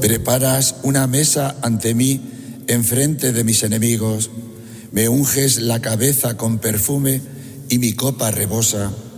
Preparas una mesa ante mí enfrente de mis enemigos. Me unges la cabeza con perfume y mi copa rebosa.